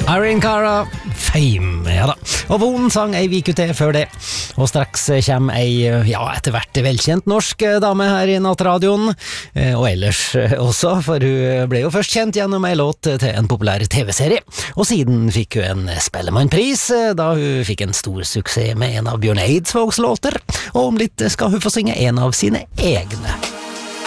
Irene Cara, Fame, ja da. Og Von sang ei vike til før det. Og straks kommer ei, etter hvert velkjent norsk dame her i Nattradioen. Og ellers også, for hun ble jo først kjent gjennom ei låt til en populær TV-serie. Og siden fikk hun en Spellemannpris, da hun fikk en stor suksess med en av Bjørn Eidsvågs låter. Og om litt skal hun få synge en av sine egne.